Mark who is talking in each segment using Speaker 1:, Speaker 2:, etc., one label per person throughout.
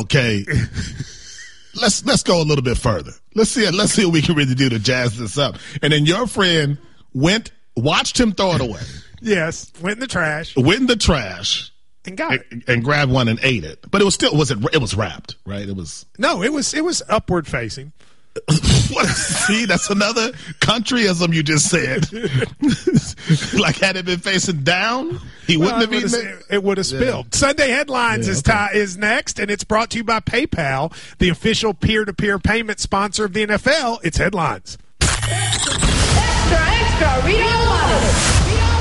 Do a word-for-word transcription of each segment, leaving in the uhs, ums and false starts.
Speaker 1: okay, let's let's go a little bit further. Let's see let's see what we can really do to jazz this up. And then your friend went, watched him throw it away.
Speaker 2: Yes, went in the trash.
Speaker 1: Went in the trash.
Speaker 2: And got it.
Speaker 1: And, and grabbed one and ate it. But it was still, was it, it was wrapped, right? It was.
Speaker 2: No, it was, it was upward facing.
Speaker 1: What? See, that's another countryism you just said. Like, had it been facing down, he
Speaker 2: well,
Speaker 1: wouldn't have eaten
Speaker 2: it. It would have spilled. Yeah. Sunday Headlines yeah, is, okay. t- is next, and it's brought to you by PayPal, the official peer-to-peer payment sponsor of the N F L. It's Headlines.
Speaker 3: Extra, extra, read all about it.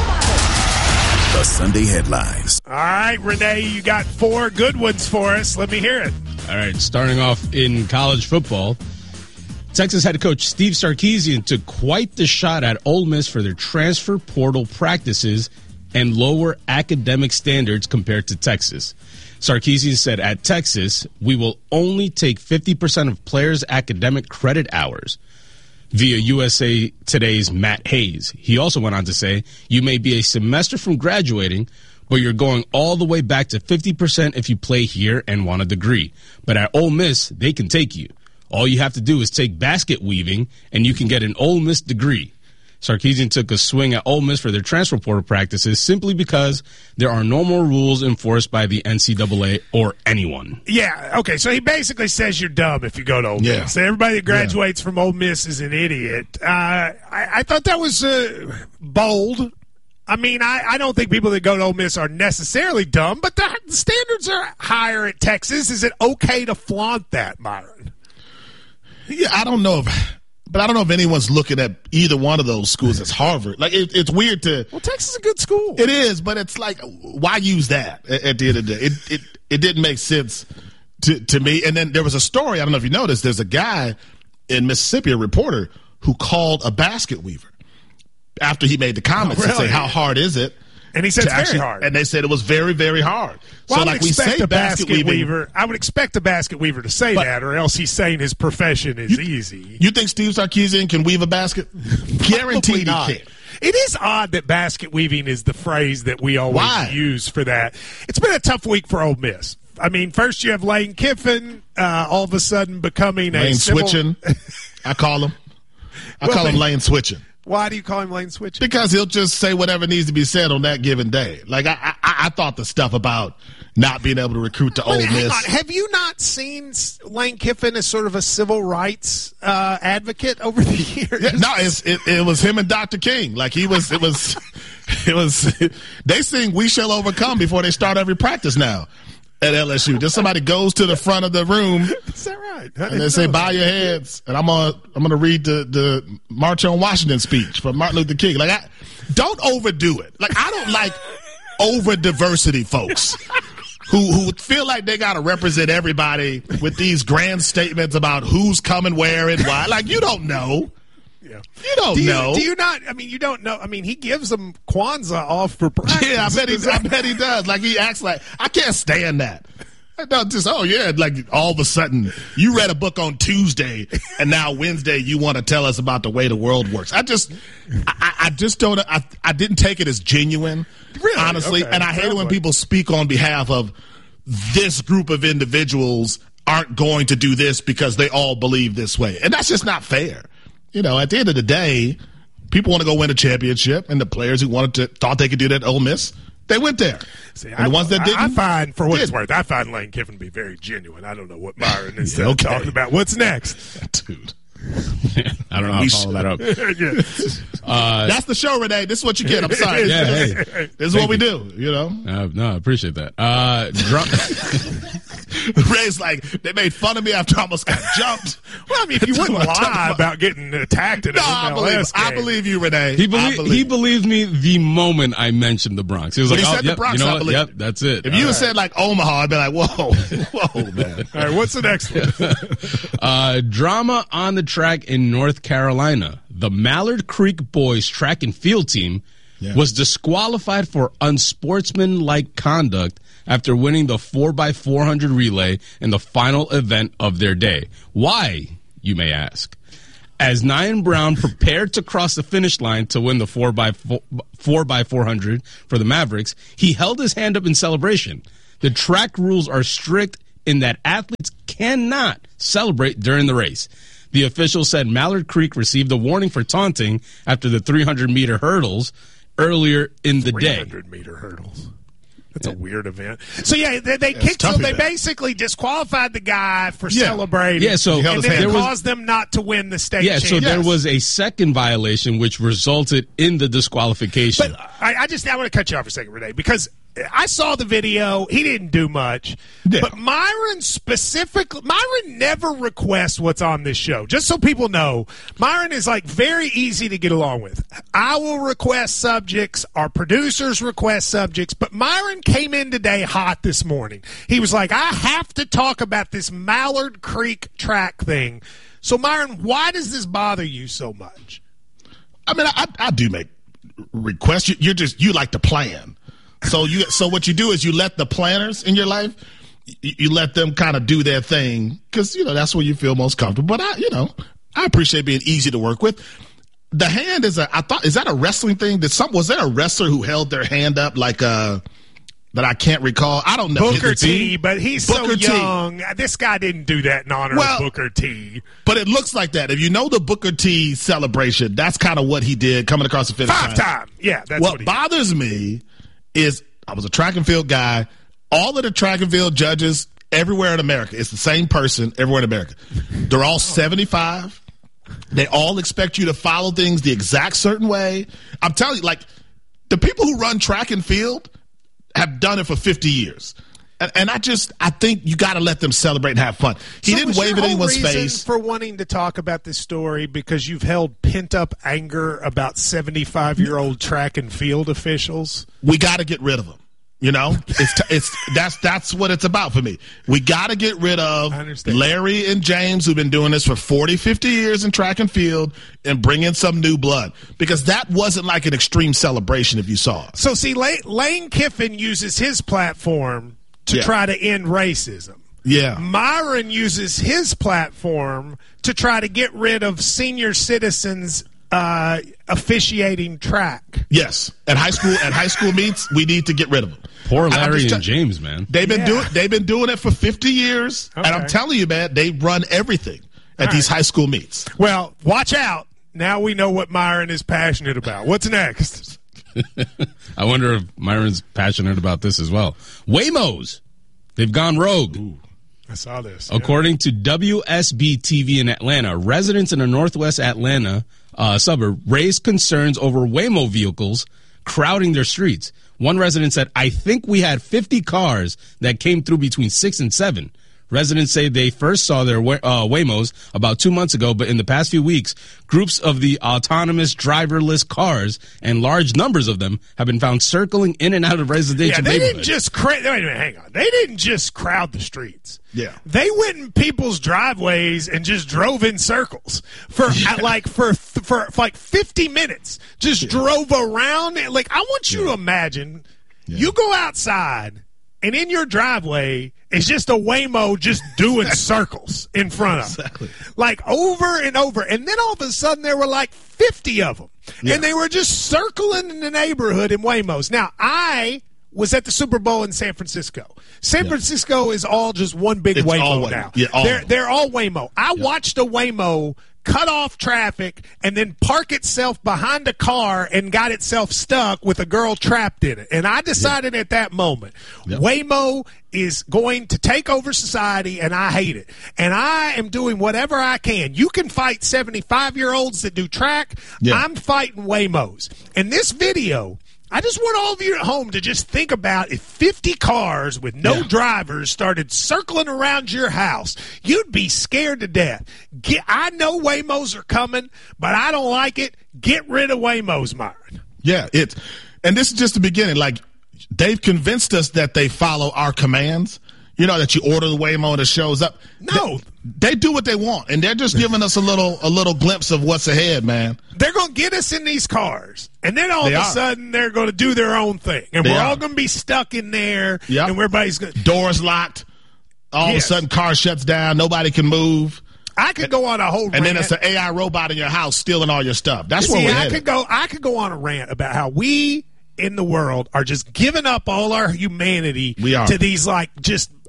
Speaker 4: The Sunday Headlines.
Speaker 2: All right, Renee, you got four good ones for us. Let me hear it.
Speaker 5: All right, starting off in college football, Texas head coach Steve Sarkisian took quite the shot at Ole Miss for their transfer portal practices and lower academic standards compared to Texas. Sarkisian said, at Texas, we will only take fifty percent of players' academic credit hours. Via U S A Today's Matt Hayes. He also went on to say, you may be a semester from graduating, but you're going all the way back to fifty percent if you play here and want a degree. But at Ole Miss, they can take you. All you have to do is take basket weaving, and you can get an Ole Miss degree. Sarkisian took a swing at Ole Miss for their transfer portal practices simply because there are no more rules enforced by the N C double A or anyone.
Speaker 2: Yeah, okay, so he basically says you're dumb if you go to Ole
Speaker 1: yeah.
Speaker 2: Miss. Everybody that graduates yeah. from Ole Miss is an idiot. Uh, I, I thought that was uh, bold. I mean, I, I don't think people that go to Ole Miss are necessarily dumb, but the, the standards are higher at Texas. Is it okay to flaunt that, Myron?
Speaker 1: Yeah, I don't know if... But I don't know if anyone's looking at either one of those schools as Harvard. Like, it, it's weird to...
Speaker 2: Well, Texas is a good school.
Speaker 1: It is, but it's like, why use that at, at the end of the day? It, it, it didn't make sense to, to me. And then there was a story, I don't know if you noticed, there's a guy in Mississippi, a reporter, who called a basket weaver after he made the comments
Speaker 2: oh, really?
Speaker 1: and say, how hard is it?
Speaker 2: And he said it's
Speaker 1: actually,
Speaker 2: very hard.
Speaker 1: And they said it was very, very hard.
Speaker 2: Well,
Speaker 1: so,
Speaker 2: I would
Speaker 1: like we
Speaker 2: expect
Speaker 1: say,
Speaker 2: a basket, basket
Speaker 1: weaving,
Speaker 2: weaver. I would expect a basket weaver to say
Speaker 1: but,
Speaker 2: that, or else he's saying his profession is
Speaker 1: you,
Speaker 2: easy.
Speaker 1: You think Steve Sarkisian can weave a basket? Guaranteed he
Speaker 2: not.
Speaker 1: can.
Speaker 2: It is odd that basket weaving is the phrase that we always
Speaker 1: Why?
Speaker 2: use for that. It's been a tough week for Ole Miss. I mean, first you have Lane Kiffin uh, all of a sudden becoming
Speaker 1: Lane
Speaker 2: a civil...
Speaker 1: switching. I call him. I
Speaker 2: well,
Speaker 1: call him Lane switching.
Speaker 2: Why do you call him Lane switching?
Speaker 1: Because he'll just say whatever needs to be said on that given day. Like, I I, I thought the stuff about not being able to recruit to Ole Miss.
Speaker 2: On. Have you not seen Lane Kiffin as sort of a civil rights uh, advocate over the years?
Speaker 1: Yeah, no, it's, it, it was him and Doctor King. Like, he was, it was, it was, they sing We Shall Overcome before they start every practice now at L S U. Just somebody goes to the front of the room.
Speaker 2: Is that right?
Speaker 1: And they say, bow your heads. And I'm going I'm gonna read the, the March on Washington speech from Martin Luther King. Like, I, don't overdo it. Like, I don't like over diversity folks who, who feel like they got to represent everybody with these grand statements about who's coming where and why. Like, you don't know.
Speaker 2: Yeah.
Speaker 1: You don't
Speaker 2: do you,
Speaker 1: know.
Speaker 2: Do you not? I mean, you don't know. I mean, he gives them Kwanzaa off for practice.
Speaker 1: Yeah, I bet he. I bet he does. Like, he acts like, I can't stand that. I don't just, oh yeah, like all of a sudden you read a book on Tuesday and now Wednesday you want to tell us about the way the world works. I just, I, I just don't. I, I didn't take it as genuine,
Speaker 2: really?
Speaker 1: honestly.
Speaker 2: Okay.
Speaker 1: And I hate it when people speak on behalf of this group of individuals aren't going to do this because they all believe this way, and that's just not fair. You know, at the end of the day, people want to go win a championship, and the players who wanted to thought they could do that at Ole Miss, they went there.
Speaker 2: See,
Speaker 1: and
Speaker 2: I,
Speaker 1: the ones that didn't,
Speaker 2: I find, for what
Speaker 1: did.
Speaker 2: It's worth, I find Lane Kiffin to be very genuine. I don't know what Myron is
Speaker 1: yeah, okay.
Speaker 2: talking about. What's next?
Speaker 1: Dude.
Speaker 5: I don't know how to follow that up.
Speaker 2: yeah.
Speaker 5: uh,
Speaker 1: That's the show, Renee. This is what you get. I'm sorry.
Speaker 5: Yeah, hey.
Speaker 1: This is what we do, you know?
Speaker 5: Uh, no, I appreciate that. Uh, drum-
Speaker 1: Ray's like, they made fun of me after I almost got jumped.
Speaker 2: Well, I mean, if you wouldn't lie about getting attacked in
Speaker 1: no,
Speaker 2: an
Speaker 1: I believe, I believe you, Renee.
Speaker 5: He, belie-
Speaker 1: believe.
Speaker 5: he believed me the moment I mentioned the Bronx. He was
Speaker 1: when
Speaker 5: like,
Speaker 1: he
Speaker 5: oh,
Speaker 1: said
Speaker 5: yep,
Speaker 1: the Bronx,
Speaker 5: you know
Speaker 1: I
Speaker 5: what?
Speaker 1: believe.
Speaker 5: Yep, that's it.
Speaker 1: If
Speaker 5: All
Speaker 1: you
Speaker 5: right.
Speaker 1: had said like Omaha, I'd be like, whoa, whoa, man.
Speaker 2: All right, what's the next one?
Speaker 5: uh, drama on the track in North Carolina. The Mallard Creek boys track and field team yeah. was disqualified for unsportsmanlike conduct after winning the four by four hundred relay in the final event of their day. Why, you may ask? As Nyan Brown prepared to cross the finish line to win the four by four hundred for the Mavericks, he held his hand up in celebration. The track rules are strict in that athletes cannot celebrate during the race. The official said Mallard Creek received a warning for taunting after the three hundred meter hurdles earlier in the day.
Speaker 2: three hundred meter hurdles. That's a weird event. So, yeah, they, they
Speaker 1: yeah,
Speaker 2: kicked, so they
Speaker 1: event.
Speaker 2: basically disqualified the guy for
Speaker 1: Yeah.
Speaker 2: celebrating.
Speaker 5: Yeah, so
Speaker 2: and then
Speaker 5: there
Speaker 2: it
Speaker 5: was,
Speaker 2: caused them not to win the state
Speaker 5: yeah, so
Speaker 2: championship.
Speaker 5: there was a second violation which resulted in the disqualification.
Speaker 2: But I, I just I want to cut you off for a second, Renee, because I saw the video. He didn't do much.
Speaker 1: Yeah.
Speaker 2: But Myron specifically, Myron never requests what's on this show. Just so people know, Myron is like very easy to get along with. I will request subjects. Our producers request subjects. But Myron came in today hot this morning. He was like, I have to talk about this Mallard Creek track thing. So, Myron, why does this bother you so much?
Speaker 1: I mean, I, I do make requests. You, you're just you like to plan. So you so what you do is you let the planners in your life, you, you let them kind of do their thing because you know that's where you feel most comfortable. But I, you know, I appreciate being easy to work with. The hand is a. I thought is that a wrestling thing? Did some was there a wrestler who held their hand up like uh that I can't recall? I don't know.
Speaker 2: Booker
Speaker 1: Is it
Speaker 2: T, but he's
Speaker 1: Booker
Speaker 2: so
Speaker 1: T.
Speaker 2: young. This guy didn't do that in honor
Speaker 1: Well,
Speaker 2: of Booker T.
Speaker 1: But it looks like that. If you know the Booker T celebration, that's kind of what he did coming across the finish line.
Speaker 2: Five time. Yeah, that's
Speaker 1: what
Speaker 2: what he
Speaker 1: bothers me is I was a track and field guy. All of the track and field judges everywhere in America, it's the same person everywhere in America. They're all seventy-five. They all expect you to follow things the exact certain way. I'm telling you, like, the people who run track and field have done it for fifty years. And, and I just, I think you got to let them celebrate and have fun. He
Speaker 2: So
Speaker 1: didn't
Speaker 2: was
Speaker 1: wave
Speaker 2: your
Speaker 1: in
Speaker 2: whole
Speaker 1: anyone's
Speaker 2: reason
Speaker 1: face.
Speaker 2: for wanting to talk about this story because you've held pent-up anger about seventy-five-year-old track and field officials?
Speaker 1: We got to get rid of them. You know, it's t- it's that's that's what it's about for me. We got to get rid of
Speaker 2: I understand.
Speaker 1: Larry and James, who've been doing this for forty, fifty years in track and field, and bring in some new blood because that wasn't like an extreme celebration if you saw it.
Speaker 2: So, see, Lane, Lane Kiffin uses his platform to
Speaker 1: Yeah.
Speaker 2: try to end racism.
Speaker 1: Yeah.
Speaker 2: Myron uses his platform to try to get rid of senior citizens uh, officiating track.
Speaker 1: Yes, at high school at high school meets, we need to get rid of them.
Speaker 5: Poor
Speaker 1: I'm
Speaker 5: Larry
Speaker 1: just
Speaker 5: and
Speaker 1: tell-
Speaker 5: James, man.
Speaker 1: They've been
Speaker 2: Yeah.
Speaker 1: doing they've been doing it for fifty years, and I'm
Speaker 2: Okay.
Speaker 1: telling you, man, they run everything at
Speaker 2: All
Speaker 1: these
Speaker 2: right.
Speaker 1: high school meets.
Speaker 2: Well, watch out. Now we know what Myron is passionate about. What's next?
Speaker 5: I wonder if Myron's passionate about this as well. Waymos, they've gone rogue.
Speaker 2: I saw this.
Speaker 5: According to W S B T V in Atlanta, residents in a northwest Atlanta uh, suburb raised concerns over Waymo vehicles crowding their streets. One resident said, I think we had fifty cars that came through between six and seven. Residents say they first saw their uh, Waymos about two months ago, but in the past few weeks, groups of the autonomous driverless cars and large numbers of them have been found circling in and out of
Speaker 2: Yeah,
Speaker 5: residential
Speaker 2: they didn't
Speaker 5: neighborhoods.
Speaker 2: just cra- wait a minute, hang on. They didn't just crowd the streets.
Speaker 1: Yeah.
Speaker 2: They went in people's driveways and just drove in circles for uh, like for, for for like fifty minutes. Just drove around. it. Like I want you to imagine, you go outside and in your driveway is just a Waymo just doing circles in front of
Speaker 1: Exactly.
Speaker 2: like over and over. And then all of a sudden there were like fifty of them.
Speaker 1: Yeah.
Speaker 2: And they were just circling in the neighborhood in Waymos. Now, I was at the Super Bowl in San Francisco. San
Speaker 1: Yeah.
Speaker 2: Francisco is all just one big
Speaker 1: It's
Speaker 2: Waymo
Speaker 1: all Waymo.
Speaker 2: now.
Speaker 1: Yeah, all
Speaker 2: they're,
Speaker 1: of them.
Speaker 2: they're all Waymo. I watched a Waymo cut off traffic and then park itself behind a car and got itself stuck with a girl trapped in it. And I decided at that moment,
Speaker 1: Yep.
Speaker 2: Waymo is going to take over society and I hate it. And I am doing whatever I can. You can fight seventy-five-year-olds that do track.
Speaker 1: Yeah.
Speaker 2: I'm fighting Waymos. And this video, I just want all of you at home to just think about if fifty cars with no
Speaker 1: Yeah.
Speaker 2: drivers started circling around your house, you'd be scared to death. Get, I know Waymos are coming, but I don't like it. Get rid of Waymos, Myron.
Speaker 1: Yeah, it's and this is just the beginning. Like they've convinced us that they follow our commands. You know, that you order the Waymo and it shows up.
Speaker 2: No.
Speaker 1: They, they do what they want, and they're just giving us a little a little glimpse of what's ahead, man.
Speaker 2: They're going to get us in these cars, and then all
Speaker 1: They
Speaker 2: of a
Speaker 1: are.
Speaker 2: sudden they're going to do their own thing, and
Speaker 1: They
Speaker 2: we're
Speaker 1: are.
Speaker 2: all going to be stuck in there,
Speaker 1: Yep.
Speaker 2: and everybody's going to...
Speaker 1: Doors locked. All
Speaker 2: Yes.
Speaker 1: of a sudden, car shuts down. Nobody can move.
Speaker 2: I could go on a whole
Speaker 1: And
Speaker 2: rant.
Speaker 1: then it's an A I robot in your house stealing all your stuff. That's
Speaker 2: See,
Speaker 1: where we're
Speaker 2: I
Speaker 1: headed.
Speaker 2: could go. I could go on a rant about how we in the world are just giving up all our humanity
Speaker 1: We are.
Speaker 2: to these like just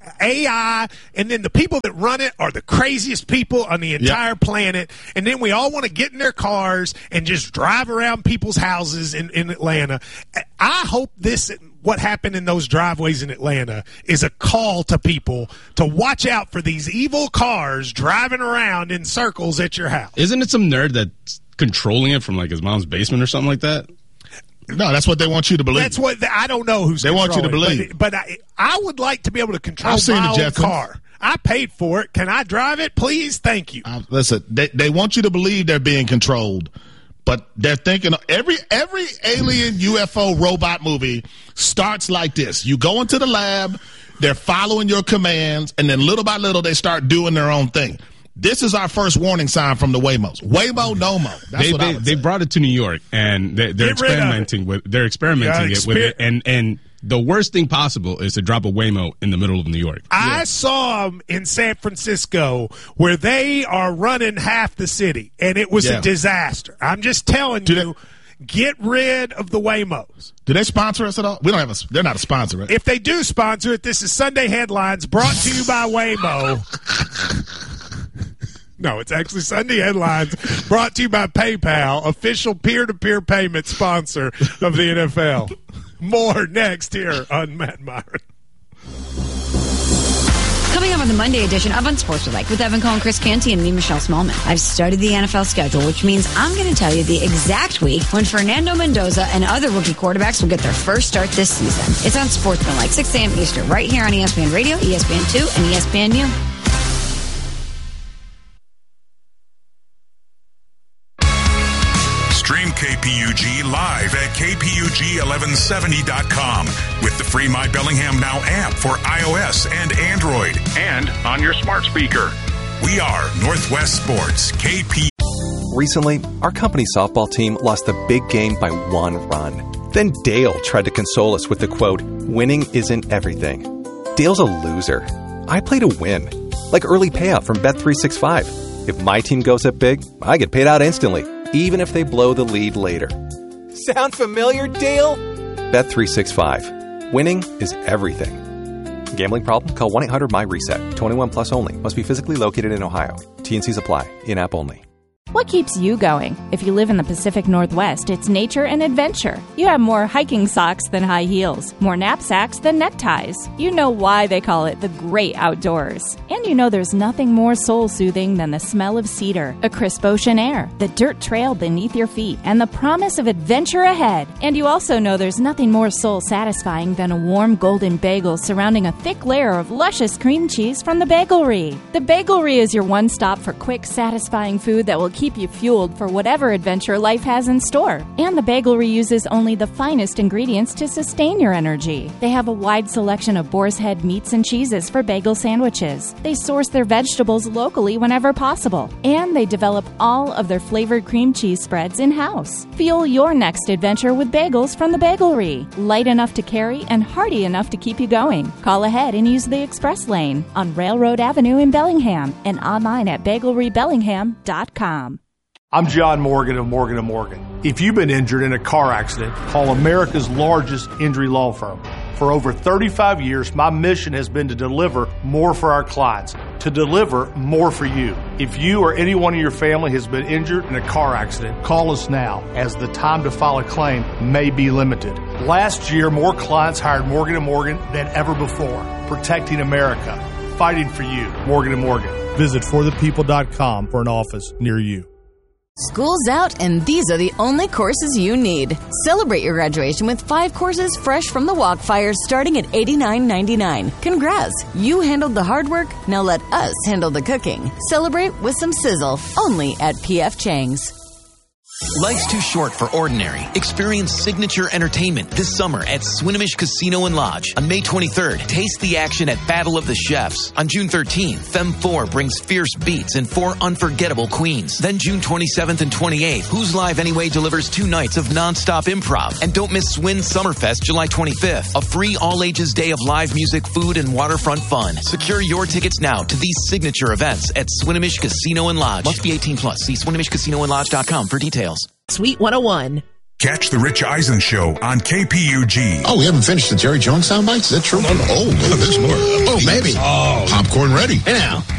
Speaker 2: A I, and then the people that run it are the craziest people on the entire yep. planet. And then we all want to get in their cars and just drive around people's houses in, in Atlanta. I hope this, what happened in those driveways in Atlanta, is a call to people to watch out for these evil cars driving around in circles at your house.
Speaker 5: Isn't it some nerd that's controlling it from like his mom's basement or something like that?
Speaker 1: No, that's what they want you to believe.
Speaker 2: That's what the, I don't know who's.
Speaker 1: They want you to believe.
Speaker 2: But, but I, I would like to be able to control
Speaker 1: I've seen
Speaker 2: my
Speaker 1: the
Speaker 2: own car. I paid for it. Can I drive it, please? Thank you.
Speaker 1: Uh, listen, they they want you to believe they're being controlled, but they're thinking every every alien U F O robot movie starts like this. You go into the lab, they're following your commands, and then little by little they start doing their own thing. This is our first warning sign from the Waymos. Waymo no mo. That's
Speaker 5: they,
Speaker 1: what
Speaker 5: they,
Speaker 1: I would
Speaker 5: they
Speaker 1: say.
Speaker 5: brought it to New York, and they, they're
Speaker 2: Get rid of
Speaker 5: experimenting with they're experimenting
Speaker 2: Yeah,
Speaker 5: it with it, and and the worst thing possible is to drop a Waymo in the middle of New York.
Speaker 2: I
Speaker 1: Yeah.
Speaker 2: saw them in San Francisco where they are running half the city, and it was
Speaker 1: Yeah.
Speaker 2: a disaster. I'm just telling
Speaker 1: Do
Speaker 2: you, get rid of the Waymos.
Speaker 1: Do they sponsor us at all? We don't have a. They're not a sponsor, right?
Speaker 2: If they do sponsor it, this is Sunday Headlines brought to you by Waymo. No, it's actually Sunday Headlines brought to you by PayPal, official peer-to-peer payment sponsor of the N F L. More next here on Matt Myron.
Speaker 6: Coming up on the Monday edition of Unsportsmanlike with Evan Cohen, Chris Canty, and me, Michelle Smallman. I've studied the N F L schedule, which means I'm going to tell you the exact week when Fernando Mendoza and other rookie quarterbacks will get their first start this season. It's Unsportsmanlike, six a.m. Eastern, right here on E S P N Radio, E S P N two, and E S P N U.
Speaker 7: Stream K P U G live at K P U G eleven seventy dot com with the free My Bellingham Now app for iOS and Android and on your smart speaker. We are Northwest Sports, K P.
Speaker 8: Recently, our company softball team lost the big game by one run. Then Dale tried to console us with the quote, "Winning isn't everything." Dale's a loser. I play to win. Like early payout from Bet three sixty-five. If my team goes up big, I get paid out instantly, even if they blow the lead later. Sound familiar, Dale? Bet three sixty-five. Winning is everything. Gambling problem? Call one eight hundred M Y reset. twenty-one plus only. Must be physically located in Ohio. T N Cs apply. In-app only.
Speaker 9: What keeps you going? If you live in the Pacific Northwest, it's nature and adventure. You have more hiking socks than high heels, more knapsacks than neckties. You know why they call it the great outdoors. And you know there's nothing more soul-soothing than the smell of cedar, a crisp ocean air, the dirt trail beneath your feet, and the promise of adventure ahead. And you also know there's nothing more soul-satisfying than a warm golden bagel surrounding a thick layer of luscious cream cheese from the Bagelry. The Bagelry is your one stop for quick, satisfying food that will keep you fueled for whatever adventure life has in store. And the Bagelry uses only the finest ingredients to sustain your energy. They have a wide selection of boar's head meats and cheeses for bagel sandwiches. They source their vegetables locally whenever possible. And they develop all of their flavored cream cheese spreads in-house. Fuel your next adventure with bagels from the Bagelry. Light enough to carry and hearty enough to keep you going. Call ahead and use the express lane on Railroad Avenue in Bellingham and online at bagelry bellingham dot com.
Speaker 10: I'm John Morgan of Morgan and Morgan. If you've been injured in a car accident, call America's largest injury law firm. For over thirty-five years, my mission has been to deliver more for our clients, to deliver more for you. If you or anyone in your family has been injured in a car accident, call us now, as the time to file a claim may be limited. Last year, more clients hired Morgan and Morgan than ever before, protecting America, fighting for you. Morgan and Morgan. Visit for the people dot com for an office near you.
Speaker 11: School's out, and these are the only courses you need. Celebrate your graduation with five courses fresh from the Walkfire starting at eighty-nine ninety-nine. Congrats! You handled the hard work, now let us handle the cooking. Celebrate with some sizzle, only at P F Chang's.
Speaker 12: Life's too short for ordinary. Experience signature entertainment this summer at Swinomish Casino and Lodge. On May twenty-third, taste the action at Battle of the Chefs. On June thirteenth, Femme four brings fierce beats and four unforgettable queens. Then June twenty-seventh and twenty-eighth, Who's Live Anyway delivers two nights of non-stop improv. And don't miss Swin Summerfest July twenty-fifth, a free all-ages day of live music, food, and waterfront fun. Secure your tickets now to these signature events at Swinomish Casino and Lodge. Must be eighteen plus. See Swinomish Casino and Lodge dot com for details.
Speaker 13: Sweet one oh one.
Speaker 7: Catch the Rich Eisen Show on K P U G.
Speaker 13: Oh, we haven't finished the Jerry Jones sound bites? Is that true? Oh, there's more. Oh, maybe.
Speaker 14: Oh.
Speaker 13: Popcorn ready.
Speaker 14: Hey, now.